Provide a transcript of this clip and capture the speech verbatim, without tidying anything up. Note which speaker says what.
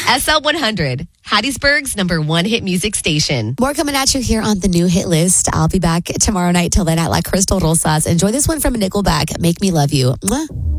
Speaker 1: S L one hundred, Hattiesburg's number one hit music station.
Speaker 2: More coming at you here on the new hit list. I'll be back tomorrow night. Till then, at La Crystal Rosas. Enjoy this one from Nickelback, Make Me Love You. Mwah.